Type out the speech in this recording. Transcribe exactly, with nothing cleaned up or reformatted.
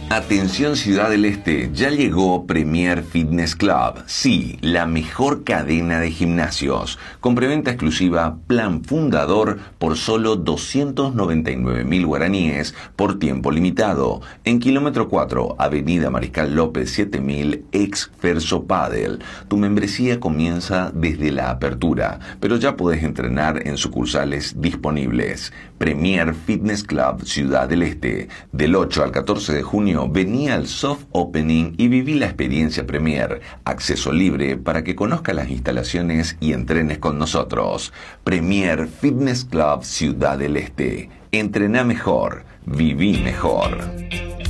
Atención Ciudad del Este, ya llegó Premier Fitness Club. Sí, la mejor cadena de gimnasios. Con preventa exclusiva, plan fundador por solo doscientos noventa y nueve mil guaraníes por tiempo limitado. En kilómetro cuatro, Avenida Mariscal López siete mil, ex Ferso Padel. Tu membresía comienza desde la apertura, pero ya podés entrenar en sucursales disponibles. Premier Fitness Club Ciudad del Este. Del ocho al catorce de junio, vení al soft opening y viví la experiencia Premier. Acceso libre para que conozcas las instalaciones y entrenes con nosotros. Premier Fitness Club Ciudad del Este. Entrená mejor, viví mejor.